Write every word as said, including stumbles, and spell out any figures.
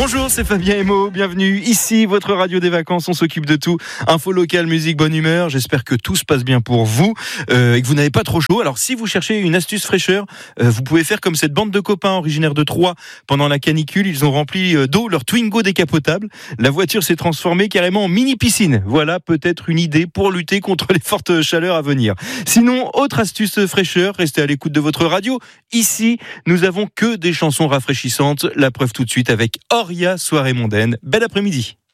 Bonjour, c'est Fabien Emo, bienvenue ici, votre radio des vacances, on s'occupe de tout, info locale, musique, bonne humeur, j'espère que tout se passe bien pour vous euh, et que vous n'avez pas trop chaud. Alors si vous cherchez une astuce fraîcheur, euh, vous pouvez faire comme cette bande de copains originaires de Troyes pendant la canicule, ils ont rempli d'eau leur Twingo décapotable, la voiture s'est transformée carrément en mini piscine. Voilà peut-être une idée pour lutter contre les fortes chaleurs à venir. Sinon, autre astuce fraîcheur, restez à l'écoute de votre radio, ici nous avons que des chansons rafraîchissantes, la preuve tout de suite avec Oria, soirée mondaine. Bel après-midi.